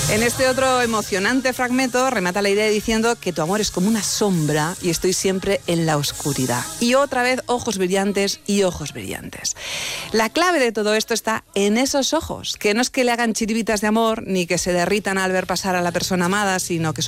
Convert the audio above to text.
En este otro emocionante fragmento remata la idea diciendo que tu amor es como una sombra y estoy siempre en la oscuridad. Y otra vez ojos brillantes y ojos brillantes. La clave de todo esto está en esos ojos, que no es que le hagan chiribitas de amor ni que se derritan al ver pasar a la persona amada, sino que son